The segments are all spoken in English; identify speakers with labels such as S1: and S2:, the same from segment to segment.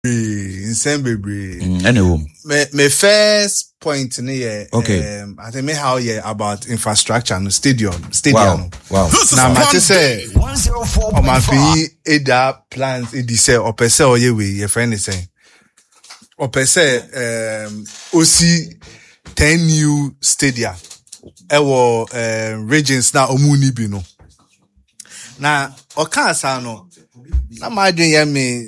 S1: insane baby.
S2: Anyway.
S1: My first point here.
S2: Okay.
S1: I think me how about infrastructure and stadium.
S2: Wow.
S1: Now I just say, on my fee, either plans, it say, or per se, or your friend is saying, or per se, OC 10 new stadia. Ewo regions na omuni bino. Na okasa no. Na ma dwen ya me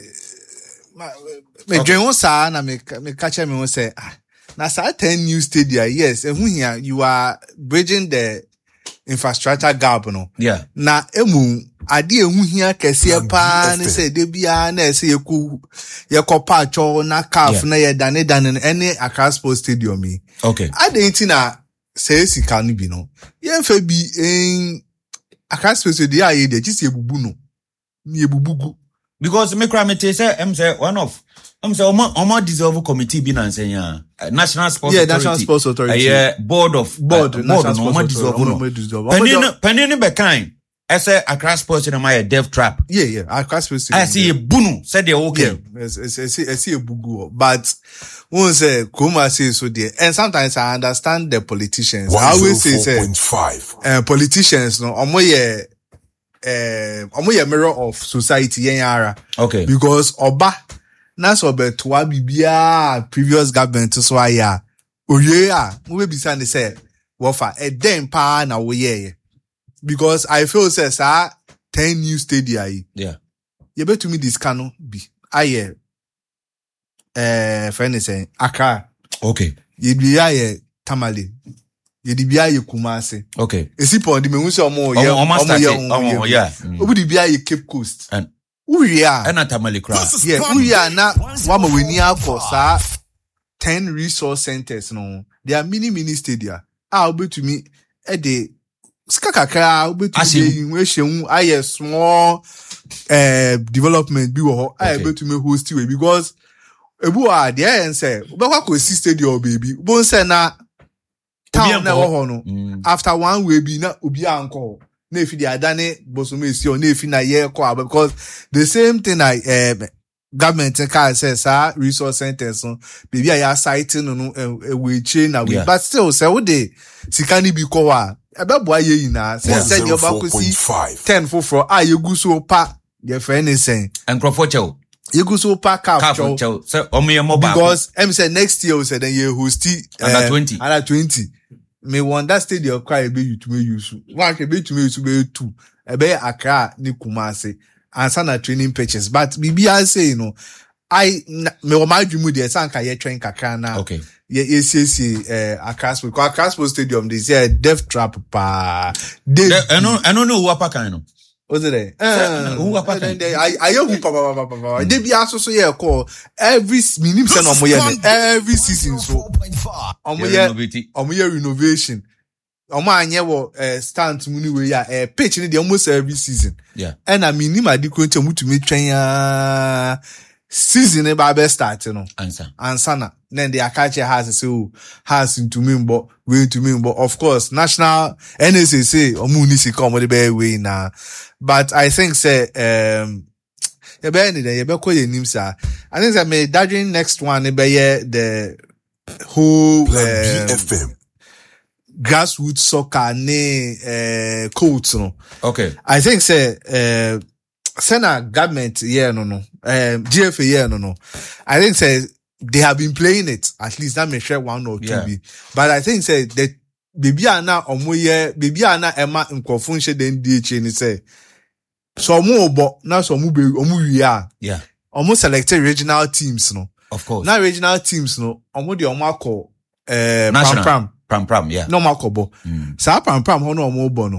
S1: dwen wo sa na me catch me wo say na sa 10 new stadia. Yes, ehu hia you are bridging the infrastructure gap no.
S2: Yeah.
S1: Na emu ade ehu hia kese pa ne say de bia na say yekopa cho na calf na ye dane any Accra Sports Stadium yi.
S2: Okay.
S1: Ade ntina say sika no bi no. Ye fa bi en Accra Sports dey aye dey just ebubu no. Ni ebubugu.
S2: Because me cry me say one of omo deserve committee bi na say National Sports Authority.
S1: Yeah, National Sports Authority.
S2: Board
S1: National Sports
S2: Authority. Penny be kind. I say Accra Sports in my death trap.
S1: Yeah. Accra Sports.
S2: I see a bunu said they okay.
S1: Yeah, I see a bugu. But one say Kuma say so there. And sometimes I understand the politicians. I always say politicians no omo ye mirror of society yara.
S2: Okay.
S1: Because oba na so be to bibia previous government so aya. Oye we be say wofa e den pa na wo ye. Because I feel says 10 new stadia.
S2: Yeah.
S1: You bet to me this cano be. Aye. Friend is saying Accra.
S2: Okay.
S1: You be aye Tamale. You be aye Kumasi.
S2: Okay.
S1: Esi po di me unse omo
S2: yeah.
S1: Obu be aye Cape Coast.
S2: And
S1: Uria.
S2: And Tamale cry.
S1: Yeah. Uria na wama weni for 10 resource centers no. There are mini stadia. Obu to me de skakakra obetu aye small development bi wo ho aye betu me host we because ebu a there en say obekwa ko si stadium baby bo say na town na wo ho no after one way bi na obi anko na efi di adane bosomo esi o na efi na ye ko because the same thing government can say resource centers no baby aya site no we chain na we but still say we dey sikani bi ko wa ebebo aye yina say the obakosi 10 for yegu so pa your friend is saying
S2: and Crawford
S1: yegu so pa calf
S2: so mobile
S1: because say next year we say then you host under 20 me want that stadium cry be you to me use one can be to me use be 2 ebe Accra ni Kumasi and sana training pitches but BBI say you know me o my dream there sanka ye train kakra na
S2: okay
S1: Accra Sports Stadium they say death trap pa
S2: I don't know who apa kan no
S1: what's it
S2: who apa kan
S1: I who papa they be also ye call every minim say no mo ye every season so omo ye renovation omo anye wo stand muni we ya pitch ni dey almost every season
S2: yeah
S1: and I mean him adiko nche mutumi twen season e ba be start no answer na then the Akache has into me but way to me but of course national NSA say omuni si come the be way na but I think say you be any day you be call your name sir I think say me daddering next one be the whole
S3: BFM
S1: grassroots soccer ne coach no
S2: okay
S1: I think say Senate government no GFA no I think say they have been playing it at least that may share 1 or 2 be but I think say that baby ana omoye baby ana ema nkofun she den DH ni say so mo obo na so mo be omo wi
S2: yeah
S1: omo selected regional teams no
S2: of course
S1: na regional teams no omo de omo akọ
S2: pram yeah
S1: no makobo sa pram ho no omo obo no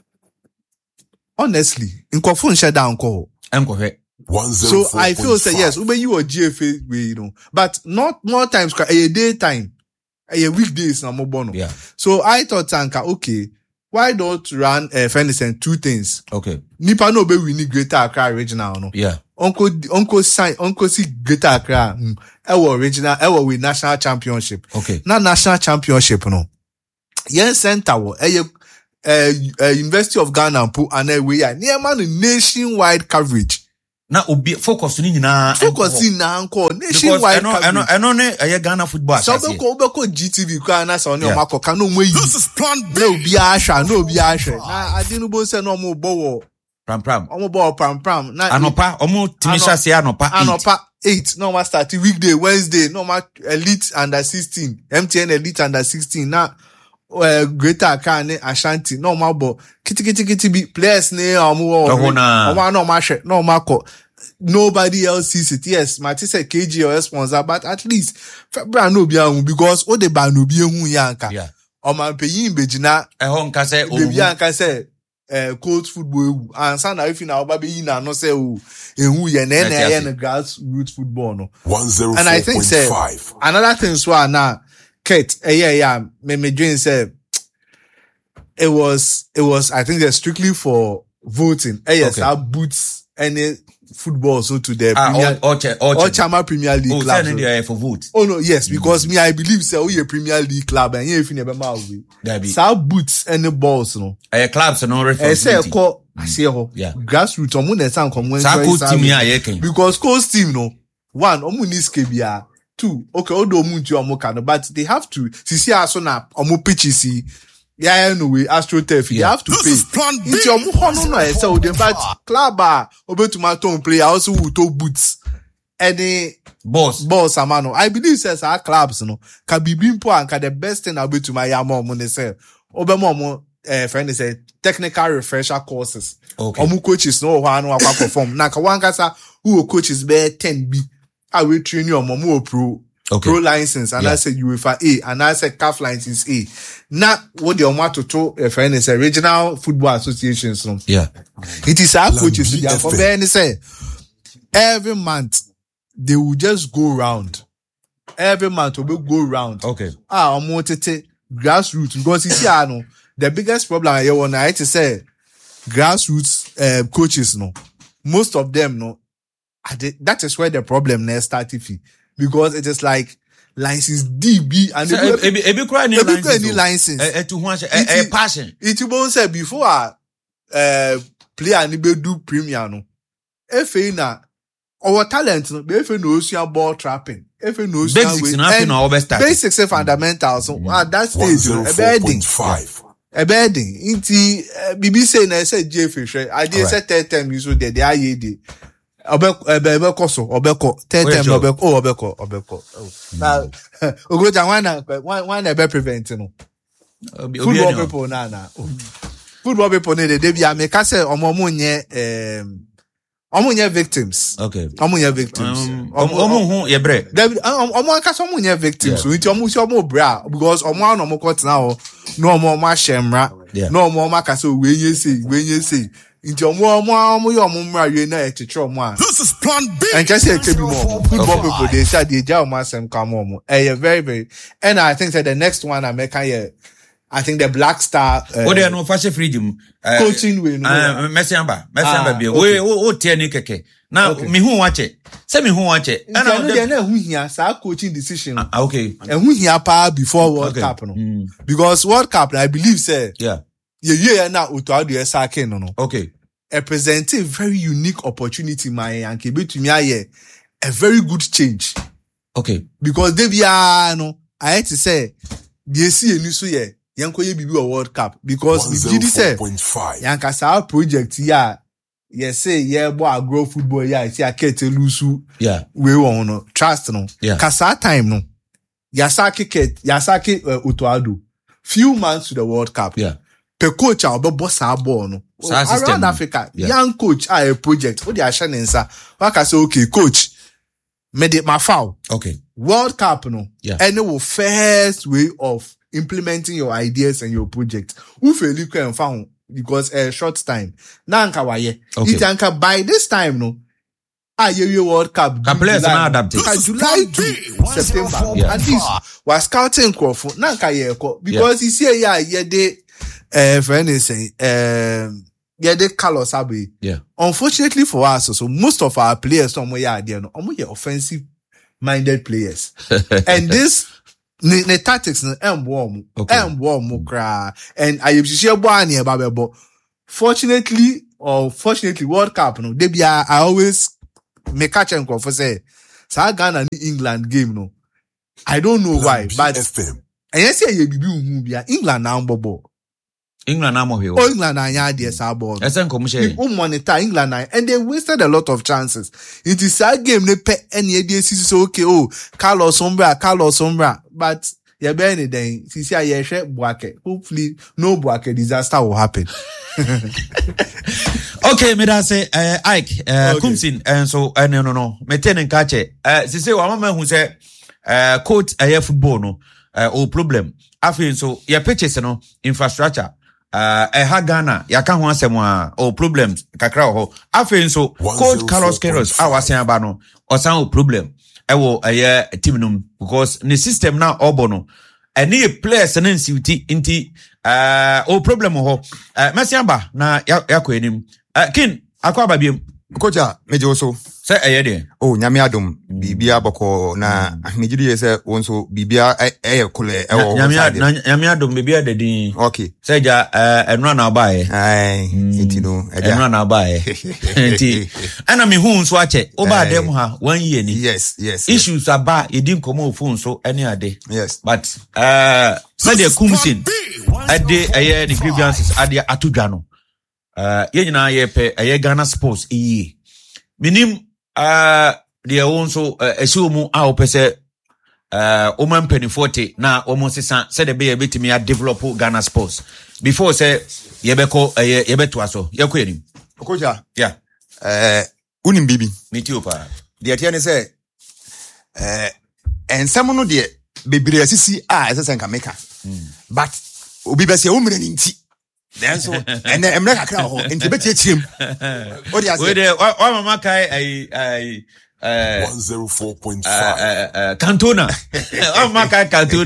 S1: honestly nkofun she down ko
S2: enkohwe
S1: so I feel say yes, ube you or GFA way, you know, but not more times a daytime, a weekdays na mobono.
S2: Yeah.
S1: So I thought Tanka, okay, why don't run Fenison 2 things?
S2: Okay.
S1: Nipa no be winning Greater Accra regional no.
S2: Yeah.
S1: Uncle see Greater Accra, original, with national championship.
S2: Okay.
S1: Not national championship no. Yen center wo University of Ghana put an way near man nationwide coverage.
S2: na obi focus ni nyina
S1: focus na anko nationwide
S2: eno ne aye Ghana football
S1: so obeko GTV kwa na so ne o makoka no mo yi na obi ahwa na ade no bo se no mo bowo
S2: pram
S1: omo bowo pram na
S2: anopa omo timisha se anopa
S1: 8 no ma start weekday Wednesday no ma elite under 16 MTN elite under 16 na Greater Accra ne Ashanti no ma bo kiti bi players ne omo no ma hwe no ma ko nobody else sees it. Yes, Mati said KG or sponsor, but at least February no be because all the ban no be yanka.
S2: Yeah.
S1: O man peyin bejina
S2: honka say
S1: be yanka say coach football and sana if na oba be na no say o ehu ye na grassroots football no.
S3: 104.5.
S1: And I think say another thing so now Kate me dream say it was I think they're strictly for voting. Yes, I boots any football so to the Chama Premier League club.
S2: Oh, for vote.
S1: Oh no, yes, because me I believe say we a Premier League club and if you never we. So boots any balls no.
S2: Clubs no responsibility.
S1: I say grassroots omo na san come when because coach team no one omo ni skebia two okay odo omo nti omo kan but they have to sisi aso na omo pitches yeah, anyway, AstroTurf, they have to pay. It's your no, so the but club obetumaton player also will to boots. Any boss, amano. I believe says our clubs, no, can be bimpo and can the best thing about to my yamo money say. Obemomo, friend say technical refresher courses.
S2: Okay.
S1: Omu coaches no one no perform. Naka one kasa who coaches be 10B. I will train you on Momo Pro. Okay. Pro license, and I said UEFA A, and I said CAF license A. Now, what the Omato to friend is regional football associations. No?
S2: Yeah.
S1: It is our coaches. For Ben say every month they will just go round. Every month will go round.
S2: Okay.
S1: Omotete grassroots because you see, no, the biggest problem I want to say grassroots coaches. No, most of them no. That is where the problem now started. Because it is like license DB and any license.
S2: Passion.
S1: It won't say before play and do premier no. If na our talent no, if knows your ball trapping, if knows basics and fundamentals. So at that stage, a bedding. Inti BBC na say Jeffrey. I did say 10 times you so there they are ye. Obeko 10 times Obeko. Now Ogoja one be prevent no. Football people na. Football people need they be make say omo nye victims.
S2: Okay.
S1: Omo nye victims.
S2: Omo hu ye bre.
S1: Omo akasa omo nye victims. So nti omo si omo bra because omo na omo court now no omo shemra. No omo akasa we ye say. Inti omo yo omo mra we na echiche omo a.
S3: This is plan B.
S1: And just say kebi more. Football people they say they ja omo asem come omo. Very very. And I think that the next one I make I think the Black Star
S2: what they no fashion freedom
S1: coaching we no.
S2: Mesiamba be. We tie ni keke. Now me hu wache. Say me hu wache.
S1: And na hu hia sa coaching decision.
S2: Okay.
S1: And hu hia pa before World Cup no. Because World Cup I believe say yeah na Otuado Esake no.
S2: Okay.
S1: A presenting very unique opportunity my yanke betumi aye a very good change.
S2: Okay.
S1: Because they be no I had to say they see a new so yeah yanko ye bibi World Cup because the GD say yanka sa project yeah say yeah boy grow football yeah see akete lusu we won no trust no kasa time no yasaki Otuado few months to the World Cup per coach a boss a ball no around Africa young coach a project what they are shining sir waka say okay coach made it my foul World Cup no and it will first way of implementing your ideas and your project who fail you can found because a short time na anka waye it anka by this time no your World Cup
S2: players are adapted
S1: July to September at least was scouting Crawford na anka ye because you see they friend is saying they Carlos Abe unfortunately for us so most of our players somewhere there no offensive minded players and this ne tactics no embo kra and I share boani babebo fortunately World Cup no they be I always me catch and for say sa Ghana ni England game no. I don't know why, but and yes, you be England now bobo.
S2: England na mo
S1: Oh, England na ya dey sa ball.
S2: Esen ko mo shey.
S1: You monitor England na, and they wasted a lot of chances. It is a game ne pe any dey so okay. Oh, Carlos Sombra, but you be any then. Sisi a ye hwe Boake. Hopefully, no Boake disaster will happen.
S2: Okay, me da say Ike Kumsin and so no. Me ten and catch it. Sisi wa mama hu say coach football no o problem. Afin so your purchase no infrastructure ha Ghana ya ka ho asem a o problems kakra ho. Afin so coach Carlos Queiroz awasen aba no osan o problem wo team no because the system now obono any players na nsiuti inti o problem ho mesiamba na yakọ enim kin akwa babiem
S3: coach meje also
S2: say de
S3: oh nyame adom bibia boko na Nigeria say wonso bibia kole
S2: nyame adom bibia dedin
S3: okay
S2: say ja enra na bae
S3: enti no
S2: enra na bae enti ana me hu nso ache oba dem ha 1 year ni
S3: yes
S2: issues aba edin komo ofun so any ade
S3: yes
S2: but say the Kumsin ade the grievances ade atodwa no ye nyina ye pe Ghana sports minim the also assume a opese oman penny na almost said the be betimi a develop Ghana sports before say yebeko yebeto aso yakweni
S3: Okoja
S2: yeah
S3: unim bibi
S2: meet you pa
S3: the atiane say ensem no de bebre asisi esese nka meka but obi be say umre ni nti then so and emre kakra ho nti beti achirem o de ase
S2: we dey wa mama kai
S4: 104.5
S2: Cantona mama kai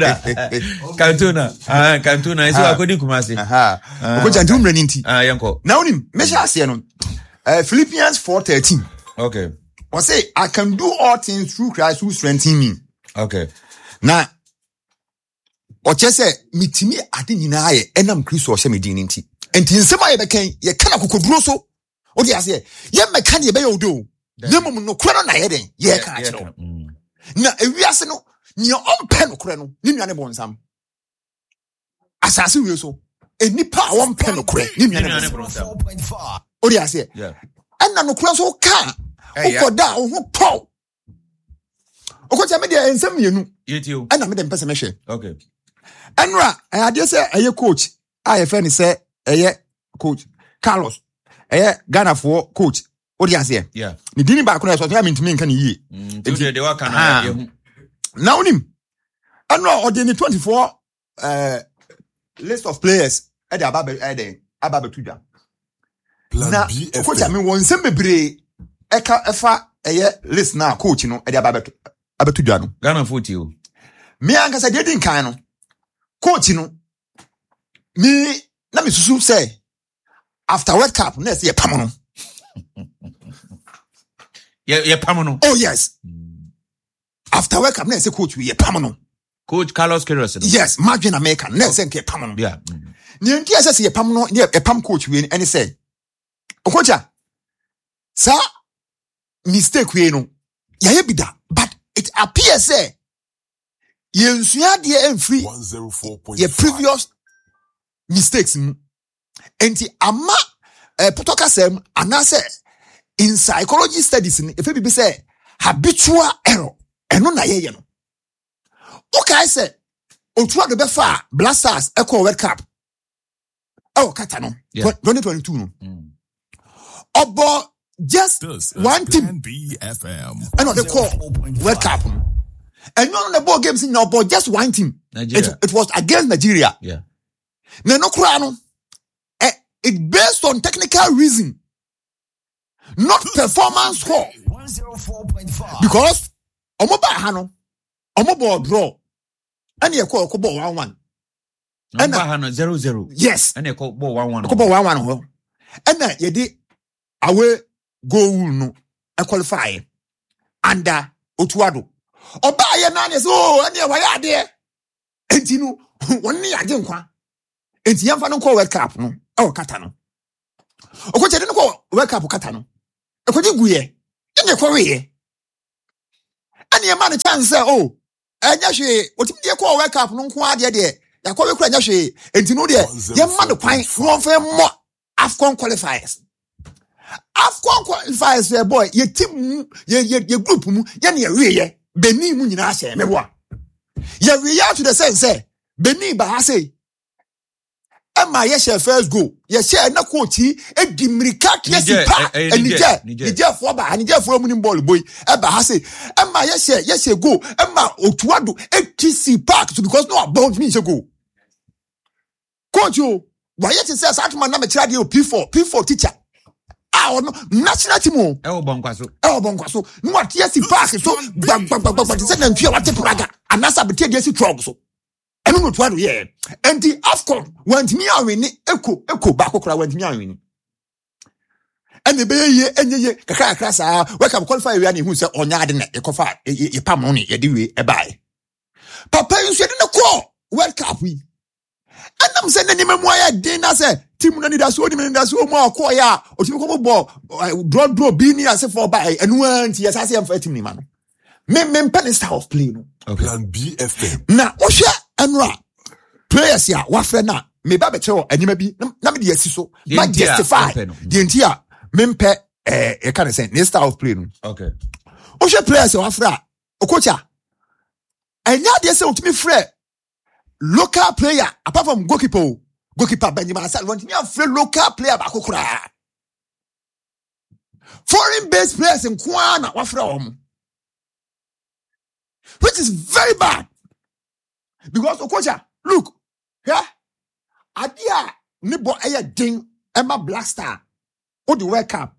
S2: Cantona isi akodi Kumasi
S3: Okoja nti umre ni nti
S2: yanko
S3: na unim measure ase no Philippians 4:13
S2: okay
S3: I say I can do all things through Christ who strengthens me
S2: okay
S3: na oche se mitimi ade nyina ye enam Kristo o hye medin nti enti nsema ye beken ye kana kokoduro so o di ase ye meka ne ye be ye odo nemum no kro na ye den ye ka akiro na ewiase no nye ompe no kro no ni nuane bonsam asase wi so enipa a ompe no kro ni nuane bonsam o di ase enna no kro so ka ukoda o ho to okocha me de ensem yenu
S2: yetio
S3: enna me de mpese me hwe
S2: okay
S3: Enra, I dey say aye coach. I friend say aye coach Carlos. Aye Ghana for coach. What do you say?
S2: Yeah.
S3: Ni dini ba kuna so to am ntimi nka ne yi.
S2: Today they work na ye.
S3: Now him. Enra or the 24 list of players e dey aba tuja. Na coach am won sem bebre efa aye list na coach no e dey aba tuja no.
S2: Ghana 40 o.
S3: Me anka say dey din kan no. Coach no me na me susu say after World Cup na say pam no
S2: ye pam no
S3: oh yes after World Cup na say coach we ye pam no
S2: coach Carlos Queiroz
S3: yes margin America na say ke pam no
S2: yeah
S3: ni ntia say ye pam no ye pam coach we any say okocha sa mistake we no ye bi da but it appears say yensua de emfri
S4: 104.5
S3: your previous mistakes enti ama potokasem anase in psychology studies if e be say habitual error eno na ye no okay say otua do be fa Blasters Echo World Cup kata no 2022 no obo just one team
S4: BFM
S3: and they call World Cup. And none of the ball games in but just one team. It was against Nigeria.
S2: Yeah.
S3: No crano. It based on technical reason, not performance score.
S4: 104.5
S3: Because omoba hano, omoba draw, and you call ball 1-1.
S2: And hano 0-0.
S3: Yes.
S2: And you call ball 1-1.
S3: Ball 1-1. And then you did away goal no qualify under Otuado. Oba ye na ne so ene wa ya de enti no wonni age nkwa enti yamfa no ko World Cup no kata no okoche de no ko World Cup kata no ekoji guye ɛne kɔwee ɛne ɛma no chance sɛ o ɛnyɛ hwee otimi deɛ kɔ World Cup no nko adeɛ deɛ yakɔwe kora ɛnyɛ hwee enti no deɛ yɛma no kwan wɔmfa mmɔ AFCON qualifiers boy ye team ye group mu ye ne yɛweyɛ Benin mu nyinaa hyɛ meboa yɛweyɛ to the sense sɛ Benin ba ha sei ɛma yɛhyɛ first goal yɛhyɛ na coach edi mirika yɛsi pa Niger for ba Niger for mu ni ball boy ɛba ha sei ɛma yɛhyɛ goal ɛma Otuado ATC Park so because no about me hyɛ goal coach o wayɛ te sɛ Satman na me kyerɛ de P4 teacher no national team o bonkwaso no what TSC Park so bang say na ntwe wate praga anasa bete de si trog so eno no to ado ye and the AFCON want me awini eko ba kokora want me awini and the be ye enye kakra saa welcome qualify we na hu say onya ade na ekofa ye pam no ne ye de we e bai papa yu se de ne ko World Cup wi anam se ne nemu aya den na se team no ni da so ni da so mu akọ ya otimi ko bo draw bi ni ase for by enu anti yes ase am for team ni ma no me pen style of play no
S4: Plan BFM
S3: na o hwe enu a players ya wa frɛ na me ba be kyerɛ anima bi na me de asi so ma justify the entire me pɛ e kan say ne style of play no
S2: okay
S3: o hwe players ya wa frɛ o coach a enya de say otimi frɛ local player apart from goalkeeper Benjamin Asal want me afraid local player ba kokora foreign based players in Kwana wafra which is very bad because Okocha look yeah adia ni bo eye ding Emma Black Star o the World Cup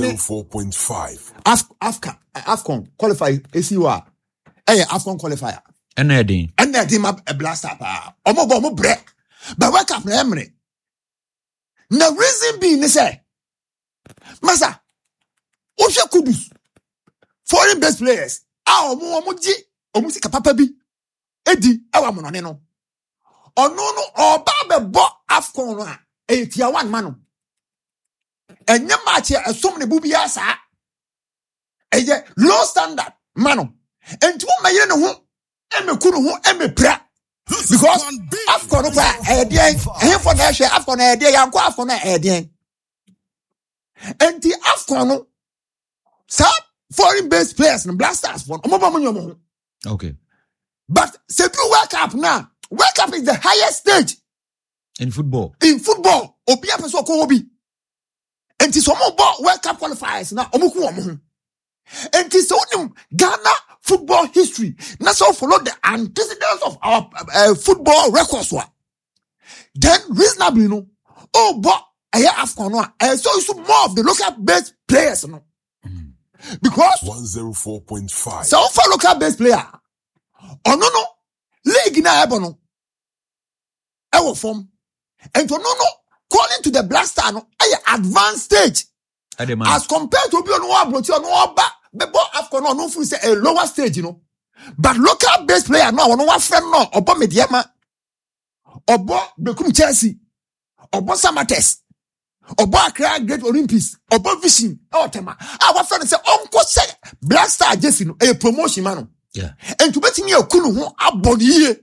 S4: 104.5
S3: AFCON qualify ACWA AFCON qualifier
S2: ɛna
S3: ma blaster pa omo bre ba World Cup na emre na reason being ne say masa o hwe Kudus foreign based players omo gi omo sika papa bi edi awa mo no no ono no oba be bo AFCON no a etia one man enye match e som ne bubia saa eye low standard mano enti mo mayire ne ho emekunu ho emepra because AFCON kwa edien for na hwe AFCON na edien yanko AFCON na edien enti AFCON no sa foreign based players and blasters for omo
S2: okay
S3: but say through World Cup now World Cup is the highest stage
S2: in football
S3: obi apeso ko obi enti so mo bo World Cup qualifiers na omo ku omo enti so Ghana football history. Now so follow the antecedents of our football records. Then reasonably, no. Oh, but I have AFCON. So it's more of the local based players, no. Because
S4: 104.5.
S3: So for local based player. Oh no. League na ebono. Ewo form. And to no. Calling to the Black Star no. Advanced stage. As compared to be on one Bebo AFCON no fu say a lower stage, you know. But local based player no one friend no obo Mediama, obo Bekum Chelsea, obo Samates, obo Accra Great Olympics, obo Vision, tema. Our friend say onko say Black Star Jesse no a promotion man.
S2: Yeah.
S3: And to bet me okunu ho aboni.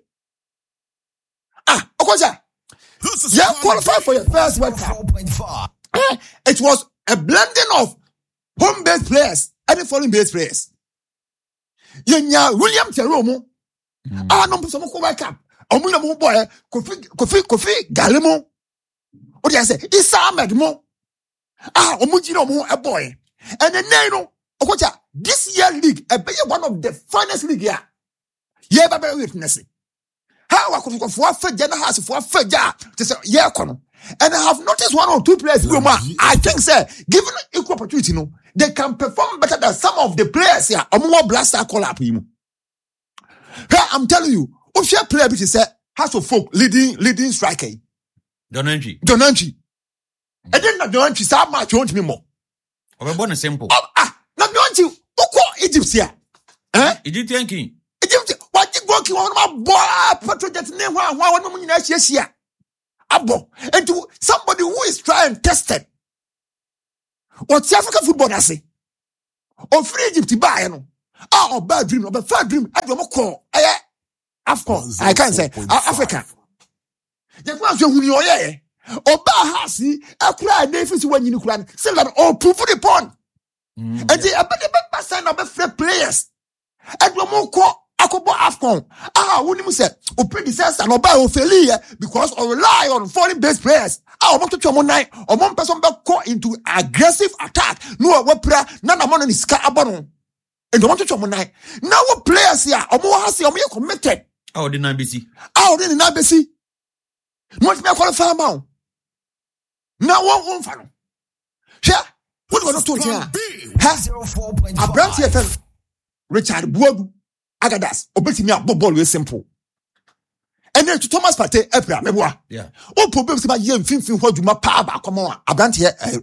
S3: Okoja. Yeah, qualify for your first World Cup. It was a blending of home based players and foreign based players. Yenya William Teromo. No person ko World Cup. Omunya mo boy Kofi Galemo. O dey say Isa Ahmed mo. Omuji no mo a boy. And then no Okocha this year league be one of the finest league here. Yeah, ba witness. How I could go for Jana has for Faja to say yeah kono. And I have noticed one or two players I think sir given equal opportunity no they can perform better than some of the players here. More blaster call up him. Hey, I'm telling you, if your player which is has of folk leading striker.
S2: Donanchi.
S3: And then Donanchi so much want me more.
S2: Okay, born simple.
S3: Now Donanchi oko Egypt here.
S2: Egyptian king.
S3: What you go ki one my boy patriotic name one no nyina here. Abo. And to somebody who is trying tested. What's African football I say? O free Egypt buy no. O bad dream, o bad dream. I do call. AFCON. I can't say Africa. You go to who you are. Oba hasi akura defense when you kura say that all proof the pon and the abebe sign of free players and we mo ko akobo AFCON woni mu say o predecessor no ba o failure because o rely on foreign based players o mo to mo nine o mo person be go into aggressive attack no we pra na na mo no sika abono and o mo to mo nine now players here o mo hasi o mo committed
S2: the NBC
S3: what me qualify now. Now one fan. Sure. What was told here? Abraham TFM. Richard Bob Agadas. Obeti me a ball is simple. And then to Thomas Partey April Meboa.
S2: Yeah.
S3: Oh, problems about you fin what you ma pa ba come on. Abraham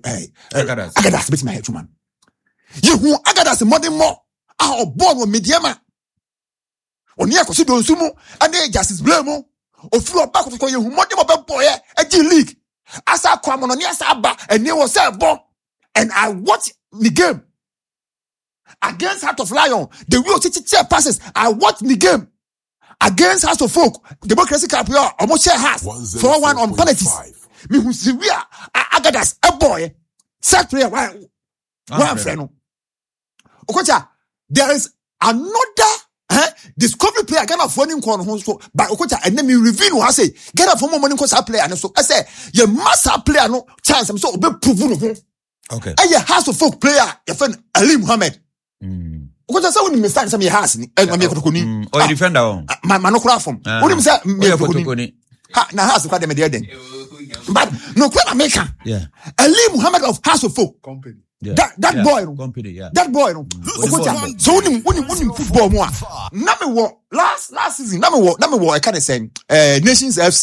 S3: Agadas beti me head man. You who Agadas modern more. Our born with mediama. Oni akosi do nsumu and justice blame. Ofu oba ko you who modern more boy a G League. As I come on yes abba and they was born and I watch the game against Heart of Lion. The real teacher passes. I watch the game against House of Folk. Democracy Cup almost share has 4-1 on penalties. Me who see we are Agadas a boy set player one friend. Okocha, there is another discovery player Ghana for running corner so but Okocha and then me reveal what I say Ghana for more money cause player and so I say you must have player no chance I'm so be proven
S2: okay
S3: and you House of Folk player your friend Ali Muhammad Okocha say when me start some house ni me kotokoni
S2: or defender
S3: man no cry from when me say me kotokoni ha na house kwa dem dey den but no kwa America
S2: yeah
S3: Ali Muhammad of House of Folk
S1: company.
S2: yeah.
S3: That boy no
S2: company yeah
S3: that boy no Okocha so when football mo na me wo last season na me wo I can't say Nations FC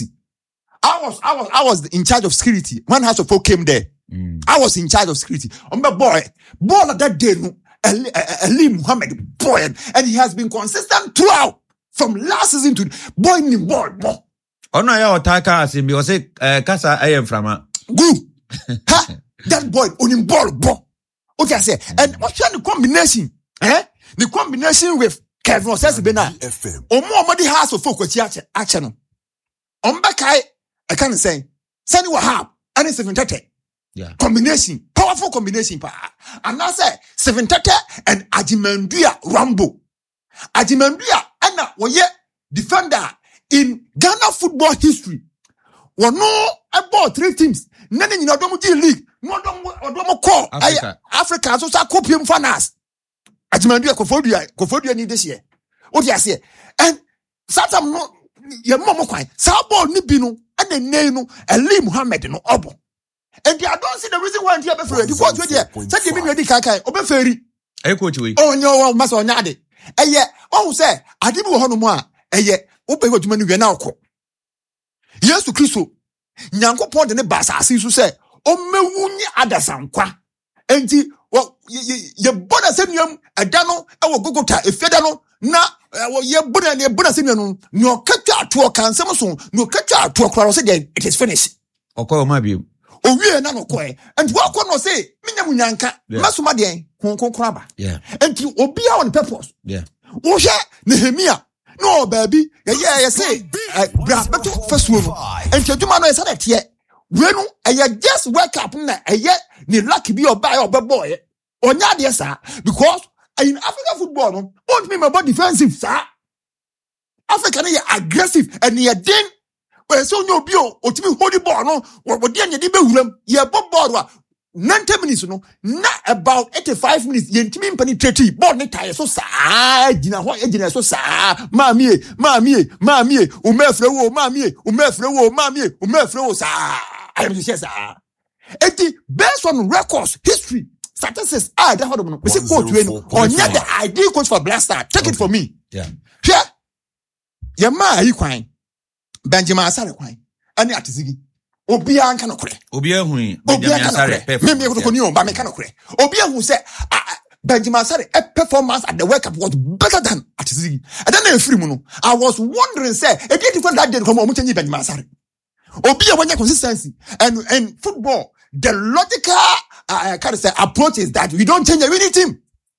S3: I was in charge of security when House of Folk came there I was in charge of security on the boy that day no Ali Muhammad boy and he has been consistent throughout from last season to boy in ball
S2: ono ya otaka asimbi o say kasa ayem frama
S3: good that boy on ball okay I say and what's the combination the combination with Kevin Osesibena omo House of Folk ache no ombekai I can't say Sani Wahab and 730
S2: yeah
S3: combination powerful combination pa and I say 730 and Ajimandua Rambo Ajimandua and woye defender in Ghana football history no about 3 teams none in Odomo G League no Odomo call Africa so sa copium fanas Ajimandua Kofodia ni this year what you say and Satam no your mom kwan sa ball ni bi no and the name no Ali Muhammad no obo and I don't see the reason why you be free because we there say me ready kai obeferi
S2: e coach we
S3: onyo maso nyade eye o say adibi wo hono mu a eye wo pe goduma ni we na okọ Yesu Kristo Nyankopon de ne basa asisu say o mewunyi adasankwa enti ye bona senuam ada no e wo gogota efeda no na ye bona senuam no katwa ato kansem so no katwa ato kora say then it is finished
S2: okoyo ma bi
S3: owie na no koe and what no say menyamunyanka masoma den konkon aba
S2: yeah
S3: and obia on purpose
S2: yeah
S3: wo hwe Nehemia no baby yeah say bra beto fasuo no and aduma no yesa de we no just wake up na ni lucky bi oba onya de sa because in African football no won't be about defensive sir Africa is aggressive and you den when so no bio otimi hold the ball no we dey anya dey be wuram ye ball 90 minutes no na about 85 minutes ye ntimi penetrate ball ne tie so saa gina ho gina so saa maami umefre wo saa I am just saa eti based on records history statistics that hold no we say coach we no onya the ideal coach for Black Star take it for me
S2: yeah
S3: ye ma yi kwan Benjamin Asare kwan ani atizigi obi anka no kore
S2: obi ehun Benjamin Asare
S3: me ko ko ni o ba me kan kore obi ehun say Benjamin Asare performance at the World Cup was better than atizigi and then na free mu no I was wondering say e dey different that day come o mu change Benjamin Asare obi e wanya consistency and football the logical kind of say approach is that we don't change a winning team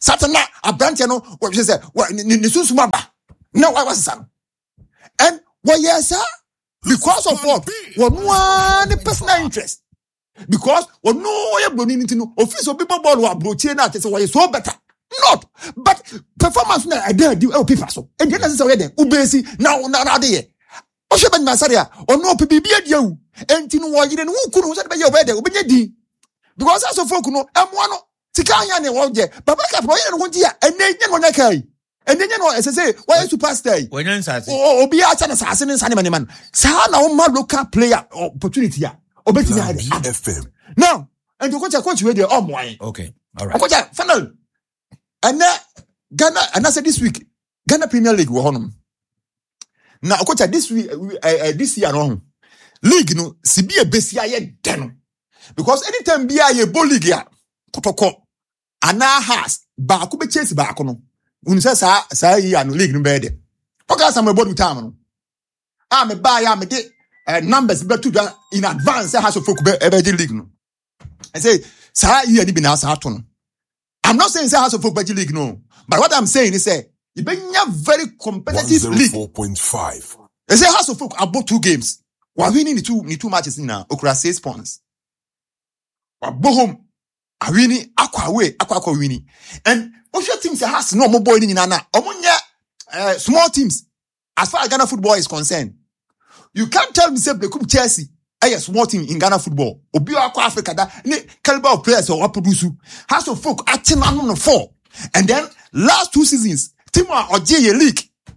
S3: Satana abrante no what you say ni susuma ba. No why was sam. And what yes because of what one personal interest. Because no you blowing into no official people ball who abroach na say why so better. Not, but performance na I did do people so. And then say we dey ubesi now dey. O she ben masaria o no bibia dia wu. Enti no wo yire no kunu so be ye we dey obenya din. Because as of folk no emwa no tika anya ne wo je. Baba ka pro ye no ji a enye no nyakai. Enye no say why superstar.
S2: Wenyan sase.
S3: Obi a cha na sase ne nsane man. Sa na o ma local player opportunity a obetimi ade.
S4: BFM.
S3: Now, and you coach we dey omwan.
S2: Okay. All right.
S3: Coach final. And Ghana, and I said this week, Ghana Premier League were on. Now, coach, this week, this year on league, no, CB a besia ye den. Because anytime be a ball league ya, kotoko, and now has back be chase back on. Unsa sa ya no league no bed. Okay, some body time. I'm a buy, I'm a numbers better in advance. Has of folk be league no. I say, sa ye ni be now sa ton. I'm not saying say House of Folk League, no. But what I'm saying is say you been a very competitive league.
S4: 104.5.
S3: They say House of Folk about 2 games. We're winning the two matches in now. Okra 6 points. We're home. Are winning aqua winning. And what your teams has no more boy in Nana. Omunya small teams. As far as Ghana football is concerned, you can't tell me say they come Chelsea. A small team in Ghana football. Obi akwa Africa da ni caliber of players or produce House of Folk acting on 4. And then last 2 seasons, team or J League.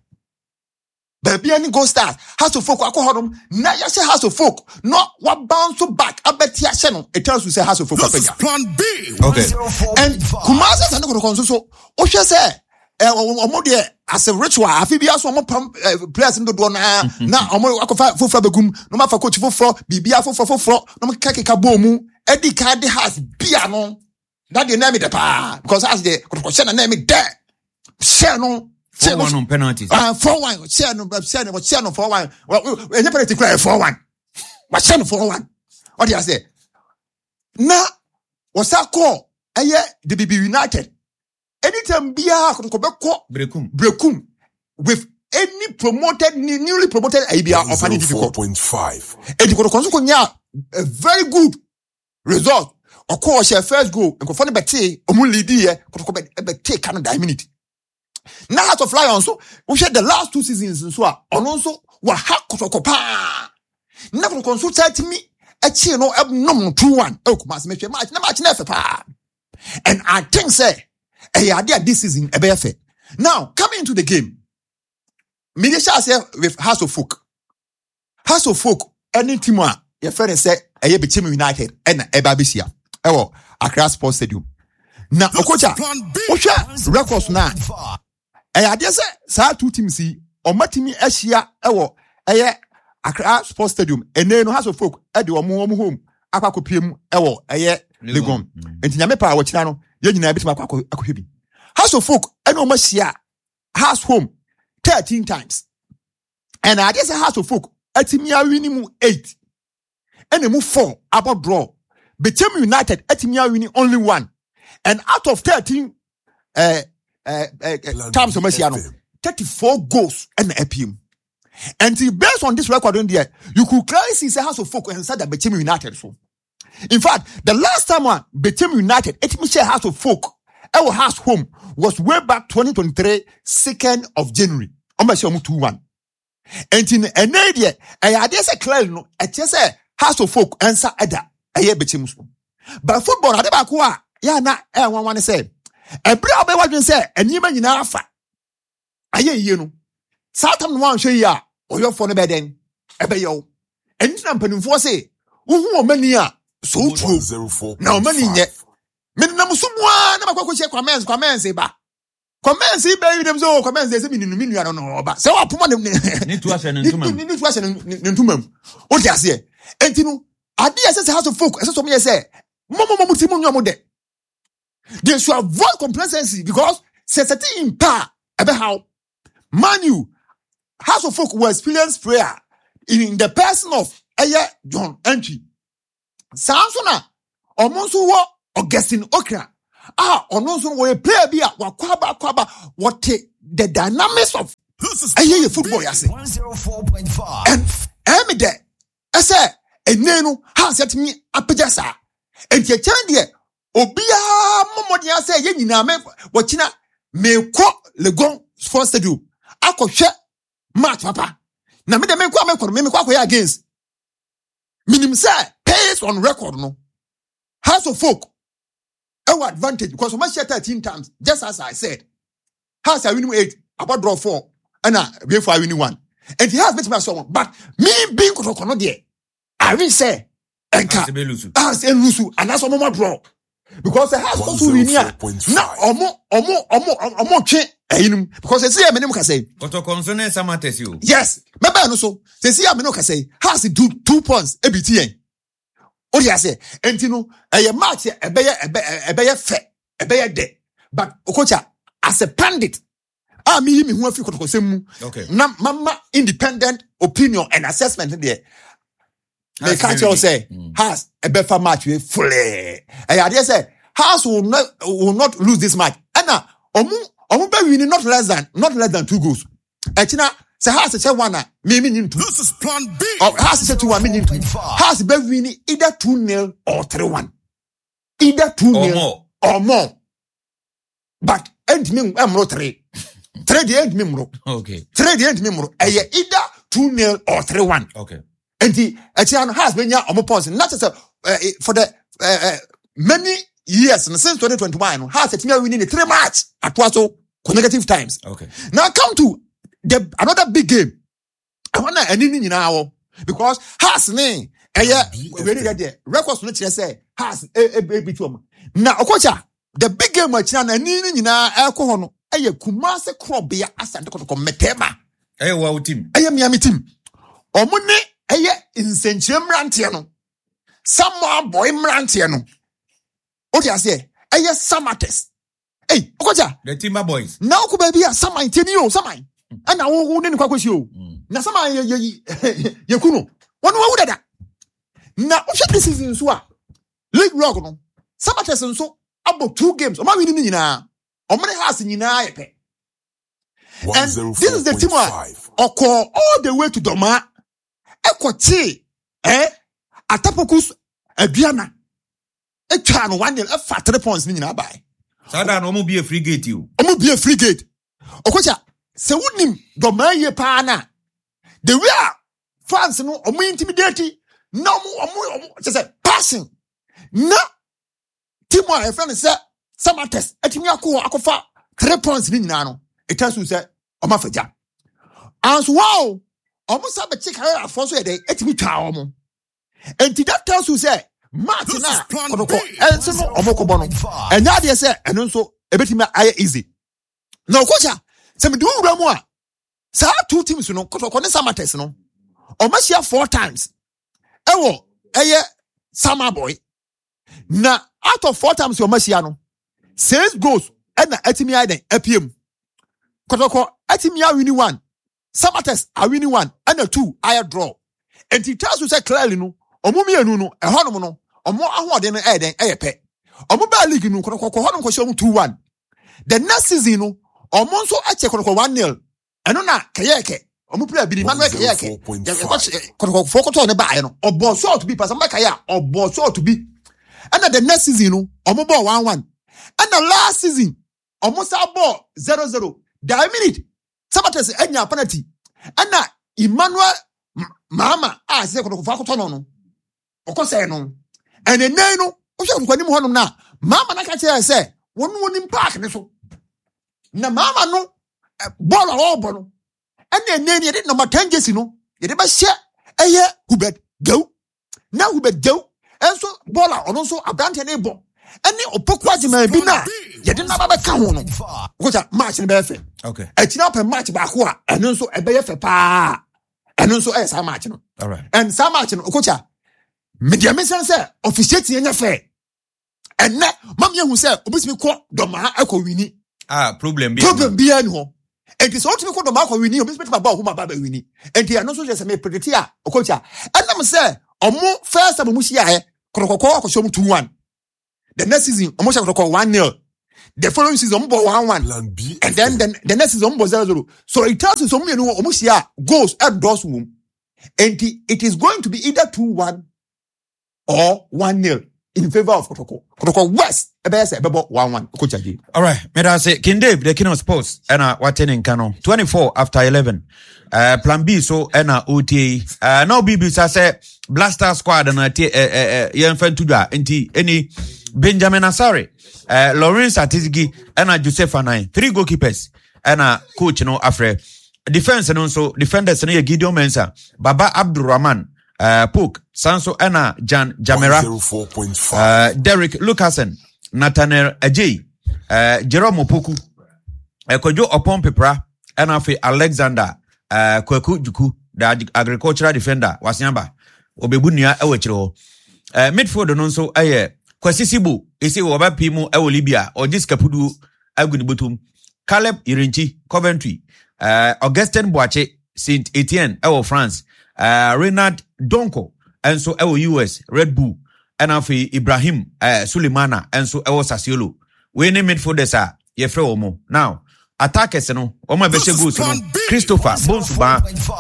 S3: Baby any go stars. House of Folk akwa hodom. Na ya say House of Folk. No what bounce back. Abeti ya channel. It tells you say House of Folk.
S4: This is Plan B.
S2: Okay.
S3: And Kumasi and no conso. O she say omo as a ritual afibia so omo players ndo do na omo akofa fofo begum no ma fa coach fofo bibia fofo no kekeka bomu edi card has bia no that the name the pa because as the share na name there share no
S2: 4-1 on penalties
S3: 4-1 share no 4-1 any penalty cry 4-1 but share no 4-1 what do you say na wasa call eye the BB United. Anytime Bia Brekum with any promoted, newly promoted idea of an individual.
S4: 4.5.
S3: And you a very good result. Of course, your first goal, and Kofani Bete, Omuli Dia, Bete Canada minute. Now, out of Lions, so we shared the last 2 seasons and so on. Also, what Hakotokopa. Never consult me a chino abnormal 2-1. Oh, must make a match, never pa. And I think, say, this season, now, coming into the game, Midisha say with House of Folk. House of Folk, any team, your friend say, Team United, and Ebabisia. Accra Sports Stadium. Now, Okocha, Osha, records now. I just say, 2 teams, or Matimi Asia, Accra Sports Stadium, and then House of Folk, at the home, Aquacopium, Legom. And Yamepa, which now, House of Folk, and Omasia, House Home, 13 times. And I guess a House of Folk, at Timia winning 8. And they move 4, about draw. But Team United, at Timia winning only 1. And out of 13 times Omasiano, 34 goals and APM. And based on this record on there, you could clearly see the House of Folk and said that Team United. So, in fact, the last time one Team United, House of Folk, our house home was way back 2023, 2nd of January. Omasiamu 2-1. And in an idea, I just a clear no, I just say House of Folk answer Ada, a year Bechimus. But football, Adabakua, na, one say, a brother, what you say, and you man in Alpha. I hear you know. Satan one show ya, or your phone bedden, Ebeyo. And some penny for say, who many are so true. Now, money yet. Minnamusumwa, never go check comments, say, ba. Comments, see, baby, them so comments, there's a minute, I don't know, but so I put money need to ask and what you say? And you know, I did as a House of Folk, as some say, Momo, they should avoid complacency because sensitivity in power about how Manu House of Folk will experience prayer in the person of John Entry. Samsona, or Monsuwa, Augustine Okra, ono so we player bi a wakwaba what the dynamics of football yase
S4: 104.5
S3: and me there I say enenu ha set me apejasa enti e chan de obia momodi ase ye nyina me wachina me ko Legon Sports Stadium akɔhwɛ match papa na me de me ko akoya against minim say pace on record no House of Folk our advantage because we must share 13 times just as I said House I win 8 about draw 4 and before I win 1 and he has beat me someone but me being kono there I will say enka as elusu and that's one more draw because the house also win here na omo twe ayinum because say me name ka say
S2: Kotokonsone Samates you
S3: yes remember no so say me no ka say house do 2 points ebitien o dia say enti no match ebeye fe ebeye de but okocha as a pandit me hu afi kotokosem
S2: okay
S3: na mama independent opinion and assessment there they catch you say has a better match we fully I say House will not lose this match and now omu be winning not less than 2 goals echina say House say 1 me mean 2
S4: this is plan B
S3: House say 2 mean 2 House be winning either 2-0 or 3-1 either 2-0 or more but end me amro 3 the end me mro
S2: okay
S3: 3 the end me mro either 2-0 or 3-1
S2: okay
S3: and the Etiano has been ya points not just for the many years since 2021 has it me winning the 3 match at also consecutive times
S2: okay
S3: now come to the another big game I want to any now because has me very there records no say has between now okocha the big game match na any na alcohol no Kumase Krobia Asante Kotoko Metema
S2: wow team
S3: Miami team omune insenchire mrantie no Samoa boy mrantie no o dia say Samates okocha
S2: the Timber Boys
S3: na ko ba bia Saman teni o Saman ana wo ne kwakwasi o na Saman ye kuno wonu wo dada na o hwe season so a league rock no Samates nso about 2 games o ma win ni nyina omene has nyina yepe and this is the team all the way to Doma ekochi Atapokus aduana etwa no 1-0 fa 3 points ni nyina bai
S2: sada no mo be a free gate you
S3: omo be a free gate okocha se wunim Doma ye pa na the way fans no omo intimidate na omo say passing na team a friend say Samates etimi akofa 3 points ni nyina no etasu say omafaja as wow almost have a check her for so dey etimi twa omo enti that tells you say match na kodoko enso no omokobo no enya de say eno nso ebetimi aye easy na okocha se me do wura mu a sa 2 teams no kodoko ne Samates no omashia 4 times ewo Sama boy na out of 4 times omashia no 6 goals and etimi aiden apm kotoko etimi a winning 1 Samates a winning 1 and 2 I draw and it tells you say clearly no omo mienu no ehonum no omo ahode no eden eyepe omo ba league no kotoko honum ko show 2-1 the next season no omo nso ache kotoko 1-0 eno na kayeke omo player bi Manuel kayeke kotoko fokoto ne ba no obo so to be pass am kaya obo so to be and the next season no omo ball 1-1 and the last season almost a ball 0-0 that minute Samates enya penalty and na Emmanuel mama say ko fa ko no okose no and then no o se ko ni mo na mama na ka che say wonu park ne so na mama no ball all ball no and then ye did number 10 jersey no ye dey ba share Hubert go na Hubert go and so ball on so abante ne ball any opokwaji man bi na ye de na ba ka ho no kocha match ne be fe
S2: okay
S3: etina pe match ba ko a eno nso e be ye fe pa eno nso sa match no
S2: all right
S3: and sa match no kocha media mention say officiate nya fe enne mam ye hu say obisimi ko Doma akọ wini
S2: problem
S3: bi ani ho and this ultimate ko Doma akọ wini obisimi ba ho ma ba wini and they are not so just me predict a kocha enam say omo first am mu hia he kokoko akọ show 2-1 The next season, almost 1-0. The following season, 1-1.
S4: Plan B.
S3: And then the next season, 0-0. So it tells you some almost goals at those room. And it is going to be either 2-1 or 1-0 in favor of Kotoko. Kotoko West, about 1-1. Coach again.
S2: All right, me da say King Dave, the King of Sports, and what in Kano 24 after 11. Plan B so and OTA. Now BB say Blaster Squad and yen fan tuja any Benjamin Asare, Lawrence Atizigi, and Joseph Anai. 3 goalkeepers and coach no afre. Defense and also defenders and Gideon Mensah, Baba Abdurrahman, Pook, Sanso Anna, Jan Jamera,
S4: 104.5.
S2: Derek Lucasen, Nathaniel Ajay, Jerome Opoku, Kojo Opon Pepra, and Afi Alexander, Kweku Juku, the agricultural defender, Wasiamba, Obebunia Ewechiro. Midfield also Kwesisibu, Isi Waba Pimo Ewolibia, or Discapudu Agunibutum, Caleb Irinchi, Coventry. Augustin Boache, Saint Etienne, France, Renard Donko, and so US, Red Bull, and Afi Ibrahim, Suleimana, and so Sasiolo. We name it for this, Yefreomo. Now, attackers, Oma Beshegus, Christopher, Bonsuba,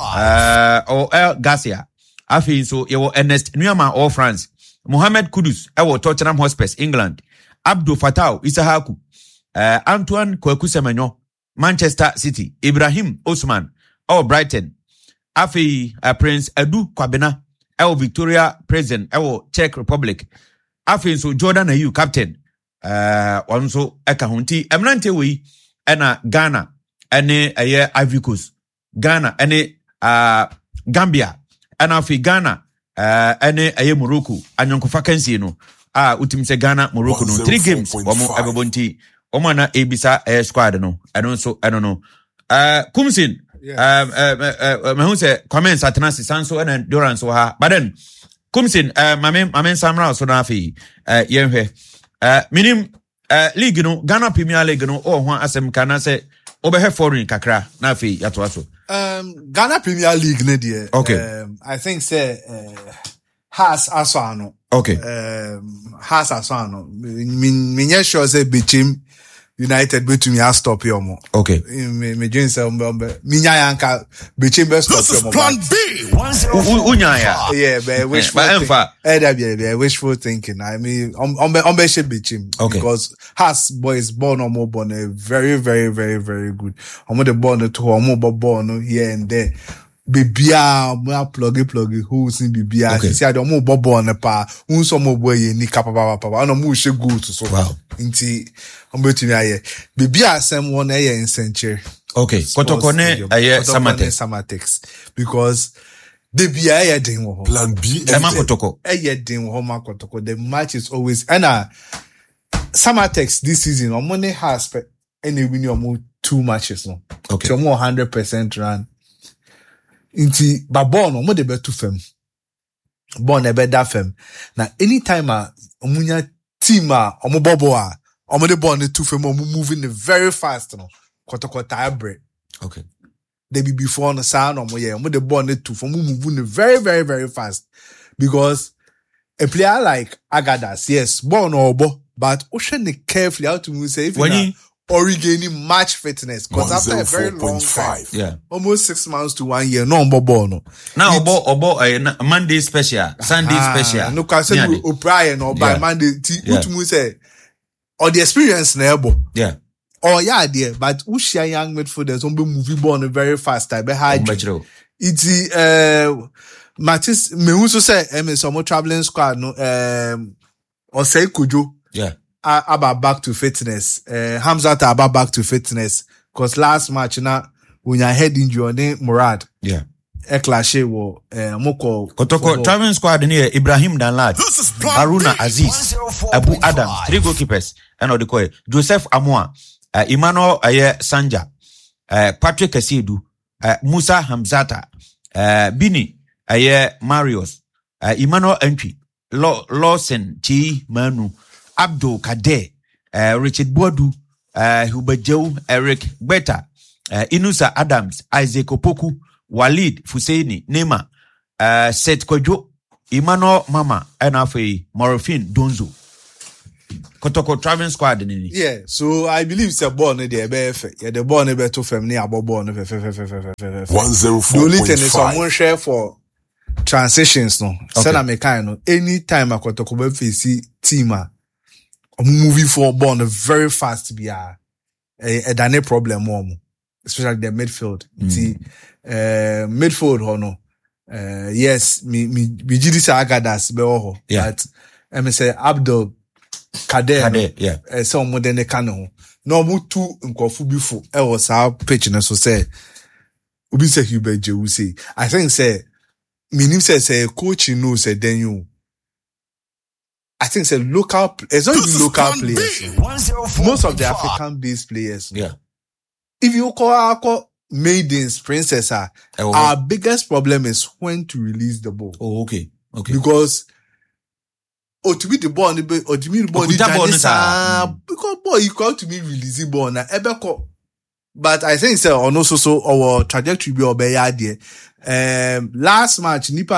S2: or El Garcia, Afi, so Ernest Nyama, all France, Mohamed Kudus, Tottenham Hotspur, England, Abdul Fatau, Isahaku, Antoine Kwekusemenyo, Manchester City, Ibrahim Osman, Brighton, Afi Prince Edu Kwabena, Victoria Prison, Czech Republic, Afi so Jordan Ayew captain, also Ekahunti, Emrante we, Ghana, Ivory Coast, Ghana, Gambia, Afi Ghana, Morocco, Anyonkofa Kensino, Utimse Ghana, Morocco, no 3 games, Ebonti. Omana Ebisa squad no. I don't know. Kumsin. Me say comments atenasi sanso and endurance ha. But then Kumsin mamen samra so na fi yenhwe. Minim league no Ghana Premier League no ho asem kana say obehe foreign kakra na fi yato aso.
S1: Ghana Premier League ne die.
S2: Okay.
S1: I think say has asano.
S2: Okay.
S1: Has asano. Minye sure say Bichim United between me stop here more.
S2: Okay.
S1: Me join say minya yanka Bichim best stop here more.
S4: Plan B.
S2: Unyaya.
S1: Yeah, but wishful thinking. Wishful thinking. I mean, on she Bichim.
S2: Okay.
S1: Because has boys born or more born very, very, very, very good. I'm the born to more born here and there. Bibia, mo pluggy who's in Bibia.
S2: Okay.
S1: See, I don't more bobo on the pa. Who's some more boy ni kapapa. I don't more she good to so.
S2: Wow.
S1: Inti, I'm between aye. Bibia some one aye in Century.
S2: Okay. Kotokone aye
S1: Samatex. Because the Bia aye ding wo.
S4: Plan B.
S2: Ema Kotoko.
S1: Aye ding wo ma Kotoko. The match is always Samatex this season. On money has any winning or 2 matches no.
S2: Okay.
S1: So more 100% run. Inti ba ball no mo de betu fam ball na be da fam na anytime omunya team omo bobo omo de ball ne tu fam omo moving very fast no kotoko tie break.
S2: Okay.
S1: They be before no sound omo de ball ne tu fam moving very very very fast because a player like Agadas, yes, ball no obo, but ocean carefully how to move say if you or regaining match fitness because after a very long time, almost 6 months to 1 year, no ball no.
S2: Now obo Monday special, Sunday special.
S1: No, cause say O'Brien or by Monday. What to say? Or the experience na ebo.
S2: Yeah.
S1: Oh yeah, dear. But Ushia young midfielders on be moving ball very fast. I be high. It's Matis. Me also say me some traveling squad no. Or say Kujo.
S2: Yeah.
S1: About back to fitness. Hamzat about back to fitness. Cause last match na when you head injury Murad.
S2: Yeah.
S1: Eklashe wo moko
S2: Kotoko traveling squad near Ibrahim Danlad, Haruna Aziz, Abu Adam, 3 goalkeepers, and Odekoye, Joseph Amoa, Emmanuel Sanja, Patrick Kasidu, Musa Hamzata, Bini Marius, Emmanuel Entry, Lawson Chi Manu, Abdul Kader, Richard Boadu, Hubajo, Eric Beta, Inusa Adams, Isaac Opoku, Walid Fuseini, Nema, Seth Kojo, Emmanuel Mama, and Afe Morofin Donzo. Kotoko traveling squad ni.
S1: Yeah, so I believe it's a ball ne the ebe yeah the ball ne be to fam ne abo ball ne fe.
S4: 104.5.
S1: The only thing is someone share for transitions no. Say na me kind no anytime Kotoko be face team moving for ball no very fast be a dane problem more especially the midfield. See midfield ho no. Yes, me gidi say Agadas be ho. But me say Abdul Kader,
S2: yeah.
S1: Some more than the canon. No more two nkofu before. I was our pitch and so say. Ubi say Hubert Jewu say. I think say. Minim say coach knows say then you. I think say local. It's not even local players. Most of the African-based players.
S2: Yeah.
S1: If you call maidens, princess, our biggest problem is when to release the ball.
S2: Oh, okay.
S1: Because. To be the ball, or to me the ball, because boy, you call to me releasing ball na ebeko. But I think so on also so our trajectory be obey there. Last match nipa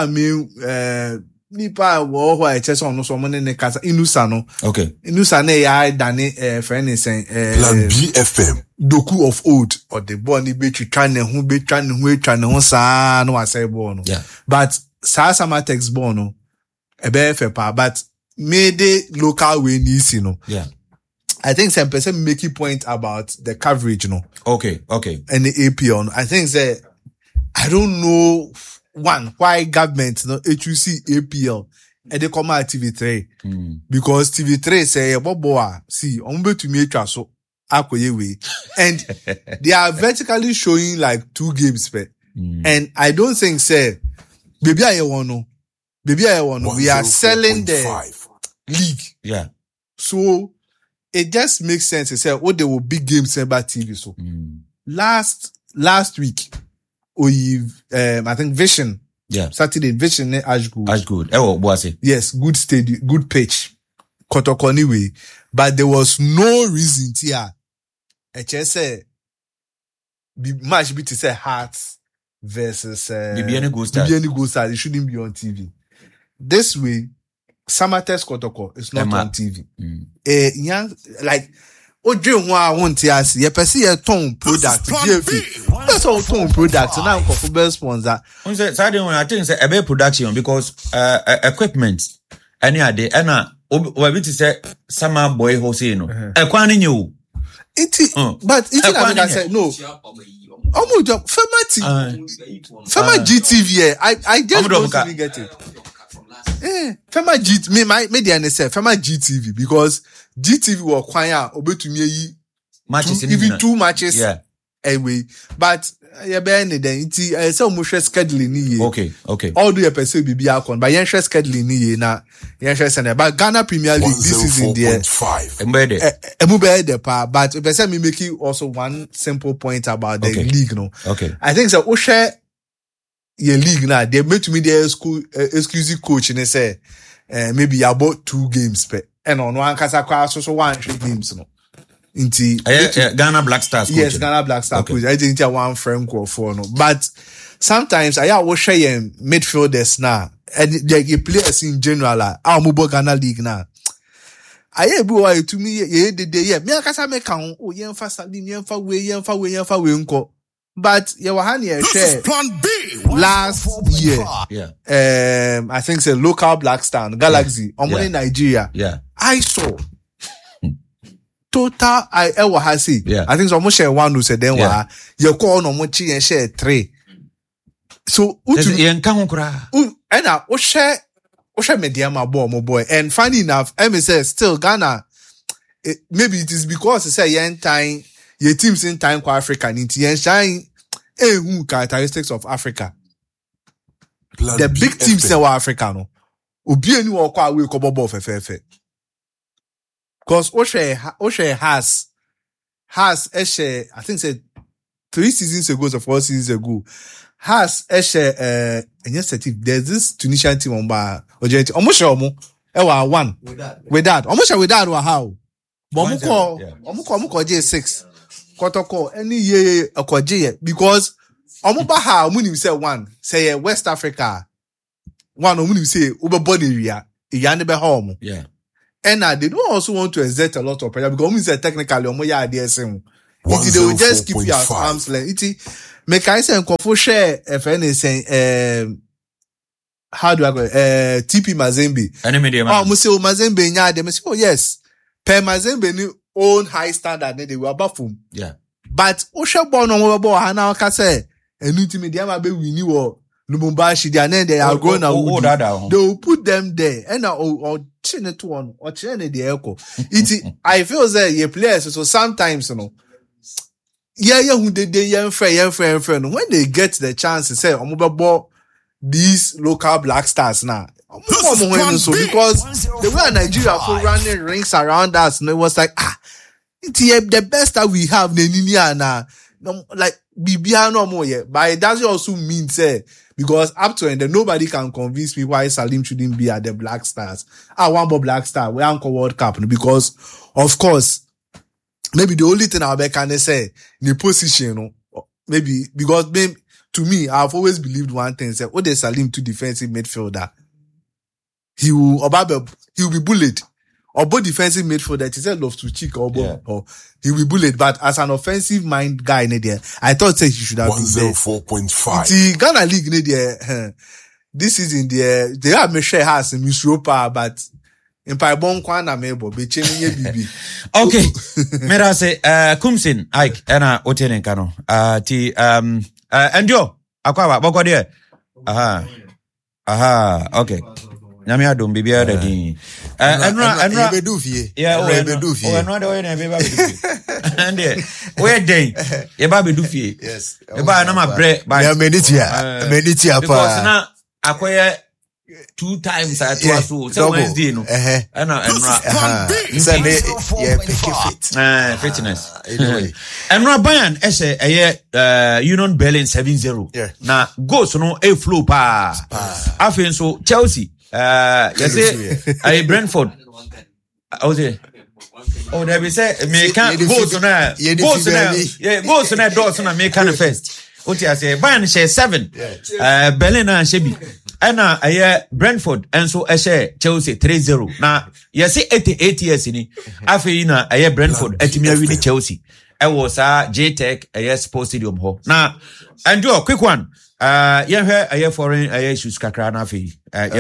S1: wo I chess on so money ne kasa Inusa no.
S2: Okay.
S1: Inusa ne ya dane friend is saying
S4: Plan BFM.
S1: Doku of old or the ball ni be try ne ho sa no say ball no.
S2: Yeah.
S1: But sama text ball no. Ebe pa but made the local way easy, no.
S2: Yeah.
S1: I think some person make a point about the coverage, no.
S2: Okay.
S1: And the APL. No? I think that I don't know why government, no, HUC APL and they come out TV3 because TV3 say boboa see to me so way and they are vertically showing like 2 games per and I don't think say baby I want no. We are selling the league.
S2: Yeah.
S1: So it just makes sense to say, there will be games about TV. So last week, I think Vision.
S2: Yeah.
S1: Saturday, Vision Ashgood. Yes, good stadium, good pitch. Kotoko anyway. But there was no reason to HSA match be to say Hearts versus
S2: BBN
S1: Gold Stars. It shouldn't be on TV. This way, Samatex Kotoko is not on TV. Young like Oje wa won't yes, ye pesi ye ton product GFP. That's all ton product now for best sponsor.
S2: On say I think say a production because equipment any ade na obi to say sama boy ho say no. E kwan ni you.
S1: But it I said no. Omo Fema GTV. I just don't really get it. Fema GTV because GTV were quiet over to me
S2: matches
S1: even 2 matches
S2: anyway
S1: but yeah then it's almost scheduling ni
S2: okay
S1: all the episode be akon but yen scheduling ni na yen share but Ghana Premier League this is in there but if I say me make also one simple point about the league no I think so share your league now they made to me the exclusive coach and they say maybe about 2 games per and on one kasa so 1 games no inti
S2: Ghana Black Stars coach.
S1: Yes, Ghana Black Stars coach. I think one frame call for no but sometimes I will share midfielders now and the players in general our mobile Ghana league now I able to me yeah me kasa make kan o yen fa sadi yen fa we nko but you were here share last year. I think it's a local Black Star Galaxy. In Nigeria. I saw total I ever has see. I think so much share 1 who said then you call no much and share 3. So and I share media my boy and funny enough MSS still Ghana maybe it is because say yen time your teams in time for Africa need to shine who characteristics of Africa. The big teams in Africa no. Obi eni wo kwa we ko bobo fefefe. Cause Oshe has Eshe I think said 3 seasons ago or 4 seasons ago has Eshe there's this Tunisian team on ba Ojenti omo ewa 1 with that omo wa how omo J6 Kotoko any ye okoje because omo ba ha omo nim say 1 say West Africa 1 omo nim say obo body area iya ne be ha omo And they don't also want to exert a lot of pressure because we say technically, they will just keep you at arm's length. Make I say, share if anything, how do I go? TP Mazembe. Mazembe, yeah, they say, oh, yes. Per Mazembe, new own high standard, they were above him.
S2: Yeah.
S1: But, Osha Bon on Wabo, Hana Kase, and Ultimate be we knew Lumumbashi, they are going out. They will put them there, and or chin it one, or chin the echo. I feel that your players, so sometimes, who did they young friend, when they get the chance to say, these local black stars now. Because the way Nigeria for running rings around us, and it was like, it's the best that we have, like, BBR no more yet. But it doesn't also mean, because up to end, nobody can convince me why Salim shouldn't be at the Black Stars. I want more Black Star, we Uncle World Cup, because, of course, maybe the only thing I'll can say, the position, maybe, because to me, I've always believed one thing, say, the Salim to defensive midfielder, he will be bullied. Or both defensive midfielder, he said love to cheek or he will be bullied. But as an offensive mind guy, I thought he should have been there.
S4: 104.5.
S1: The Ghana League, this is in the, they have Michelle has in Miss Ropa, but in Paibon Kwana Mebo, be changing BB.
S2: Okay. Mera say, Kumsin, Ike, Ena, Otenen Kano, and yo, Aqua, Boko there. Aha, okay. Nyame adom bibia da din enra
S3: bedu fie
S2: bedu fie enra de we na be ba bedu fie ande we den ye ba bedu fie
S3: yes
S2: e ba na ma bre ba
S3: ya mediti apa
S2: because na akoye 2 times at so Wednesday no enra
S3: say me yeah pick
S2: fitness enra ban eye Union Berlin 7-0 na goals no e flow pa afen so Chelsea you say I Brentford. Oh, there we say me can't go to now. Goes to doors on me can first. What you say? Bayern share 7. Berlin and Shebi. And I Brentford and so I share Chelsea 3-0. Now you say 88 years in. After I Brentford at me winning Chelsea. I was JTech Sports Stadium ho. Now and do a quick one. Yeah, foreign issues kakra na fi.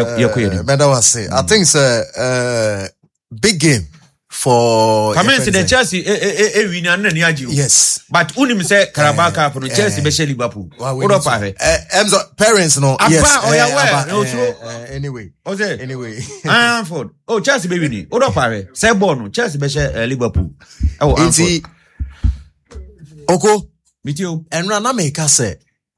S3: I think it's a big game for
S2: come into the Chelsea win and
S3: yes.
S2: But unim say Carabao Cup no Chelsea be Liverpool.
S3: Parents no
S2: yes.
S3: Anyway.
S2: Anyway. Anfield. Oh Chelsea be winning. Odo pare. Say born no Chelsea be Liverpool. Oh Anfield.
S3: Oko
S2: Mitio.
S3: Enra na make say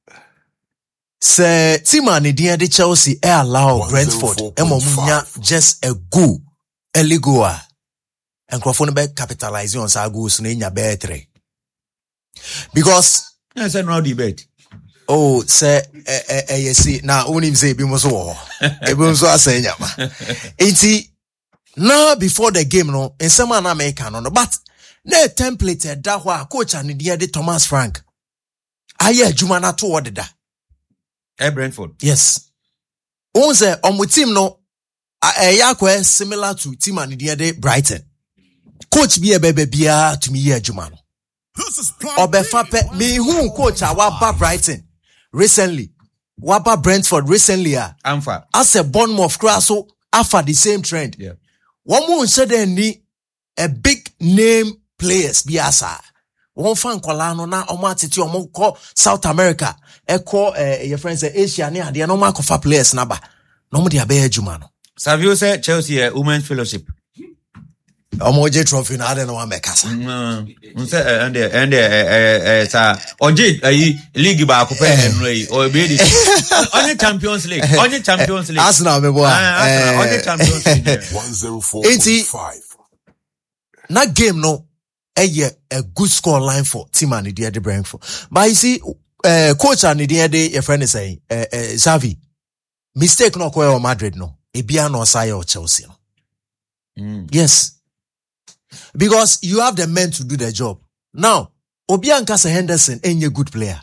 S3: Tima ni dia de Chelsea allow Brentford munya just a goal early goal and Crawford be capitalize on sa goals na nya be 3 because
S2: yes no debate
S3: say yes na onim say bi mo so wo e bi so asanya ma enti now before the game no in some na America no but na template da ho a coach ani dia de Thomas Frank aye adwuma na to odeda
S2: Brentford.
S3: Yes. Once team no yakwe similar to team and the Brighton. Coach be a baby bia to me adwuma no. Obefape me who coach waba Brighton recently. Waba Brentford recently
S2: Amfa.
S3: As a Bournemouth class so after the same trend.
S2: Yeah.
S3: One more said ni a big name players biasa. One fan kolano na omatiti omko South America your friends Asia ni ade no makofa players na ba no mo dia be adwuma no
S2: Savio say Chelsea women's fellowship
S3: omoje trophy na ade no wa mekasa
S2: and oje league ba ko pe enro o be di only Champions League
S3: Arsenal me boy
S2: only Champions League
S4: 104.5
S3: na game no a good score line for team and the Brentford. But you see, coach and the your friend is saying, Xavi, mistake no kwa Madrid no, ebia no say or Chelsea no. Yes, because you have the men to do the job. Now, Obian Kasa Henderson ain't a good player,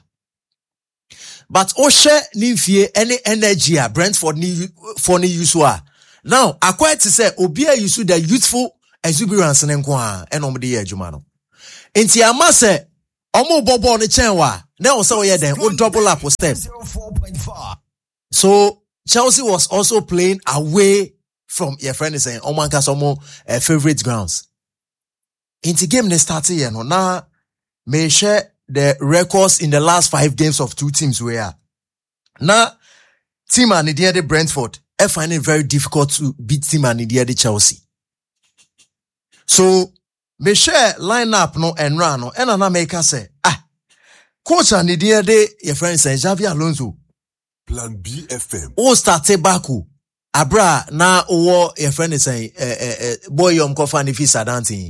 S3: but Oshe ni fie any energy Brentford ni for ni usua
S5: Now, acquired to say, Obia you the youthful exuberance and enqua, and omdi jumano. Inti amase, omo bobo on the chenwa, now so yeah, then would double up with step. So, Chelsea was also playing away from your friend is saying, Omanka Somo favorite grounds. Inti game ne started, you know, now may share the records in the last 5 games of 2 teams where now team and the Brentford I find it very difficult to beat team and the Chelsea. So me share line up no and run no and na make say coach and the your friend say Xavi Alonso
S4: Plan B FM
S5: o start Baku abra na o your friend is saying boy yom kofa ni fi sadanti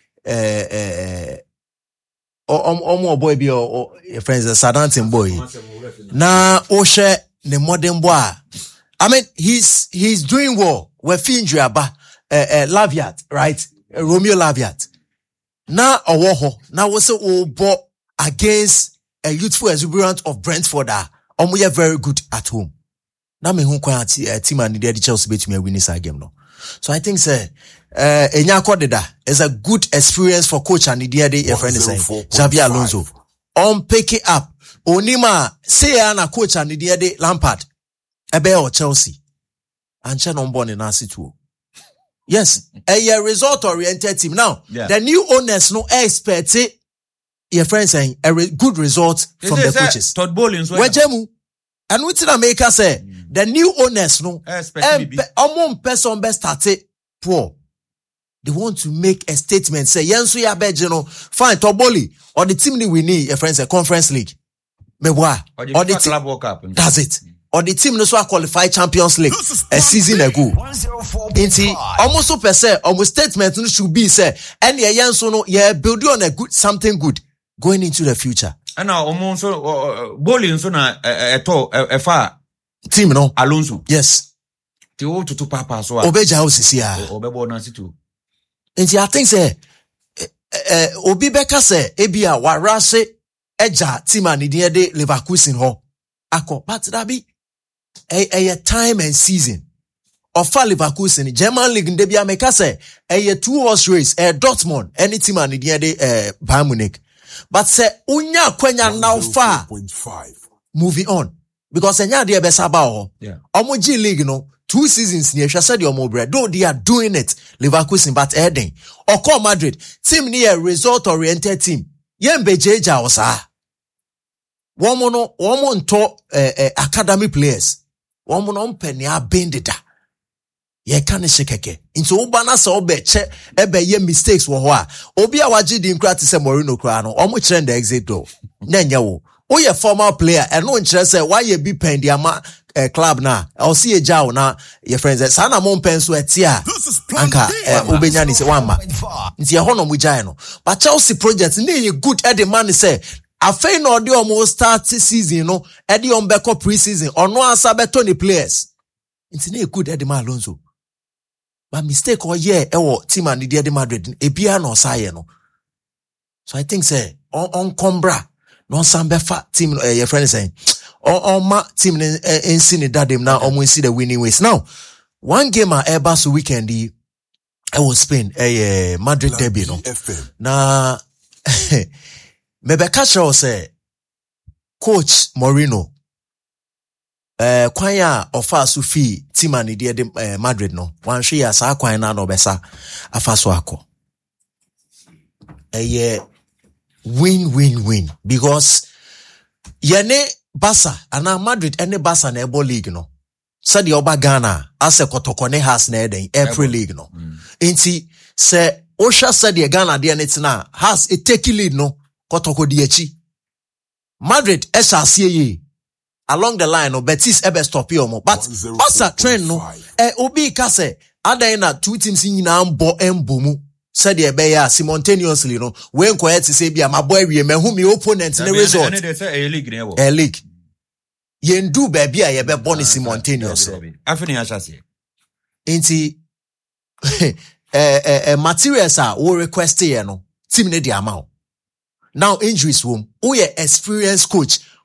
S5: omo boy bi o your friend is sadanti boy na o share the modern boy. I mean, he's doing well. We're injury aba Laviat, right? Romeo Laviat. Now now we say bought against a youthful exuberance of Brentford. We are very good at home. Now me who kwa team and the Chelsea bet me win this game no. So I think say Enyako Deda is a good experience for coach and the your friend is saying Xavi Alonso. On pick it up. Onima say na coach and the Lampard. Ebe or Chelsea. And Shannon born in too. Yes. A result oriented team. Now, the new owners no expect your friend saying a good result from the coaches.
S2: Todd Bowling.
S5: Wejemu. And what did America say? The new owners no person best started poor. They want to make a statement. Say, Yensu ya bejeno, fine, Todd Bowling, or the team we need, your friends, a conference league. Mewa.
S2: Or the Club World Cup.
S5: That's it. Or the team no so qualified Champions League a season ago. Inti almost per se, almost statement should be say, and yeah, so no, yeah, build on a good something good going into the future.
S2: And now almost bowling so na a far
S5: team no
S2: Alonso.
S5: Yes.
S2: The old to papa so
S5: Obeja house here.
S2: Obebo Nancy too.
S5: Inti I think say Obi Beka say ebia warase eja team and the Leverkusen ho. Ako but that be a time and season of Leverkusen German league in Debia make say a 2-horse race Dortmund any team and the Bayern Munich but say unya kwenya now far moving on because enya dey be saba omo G league no 2 seasons near said your mobile though they are doing it Leverkusen but heading or call Madrid team near result oriented team yembe jeja osa woman to academy players. Woman penny bendida. Ye can shekeke. Into ubana so beche ebe ye mistakes wo obi awaji di nkra ti se Morino kra no omo kire the exit door. Nyanya wo. O ye former player and no kire se why ye bi pen di ama club na. O si e jaw na ye friends sa na mo pen so etia. Anka obenya ni se wamba. Nti ye hono mu jai no. But Chelsea project ni good e the man say afei no de almost start season no e de on beko pre-season ono asa beto ni players nti na good e de Alonso but mistake or yeah e wo team and the Madrid e bia no saye no so I think say on combra no sambefa team your friend saying on ma team in sini dadem na omo see the winning ways now one game a so weekend I was Spain Madrid derby no na Mebeka Shaw say Coach Morino kwanya ofa so fi team and the Madrid no wan hwe ya sa kwan na no besa afa so akọ win because yene Barca and Madrid any Barca na ebo league no said oba Ghana as a kotokone has na eden every league no enti say Osha said the Ghana dey na has a take lead no Kotoko Diachi. Madrid SRCA along the line of Betis ebe stop yo mo. But Barca trend no obi kase ada na 2 teams nyina mbo embomu said e be ya simultaneously no we nkoye ti say bia maboy wie mehu me opponent ne result.
S2: A league ne wo.
S5: A league. Yendu ba bia ye be born simultaneous.
S2: Afini achase.
S5: Enti materials are we request here no team ne di amount. Now injuries wom. Who ye experienced coach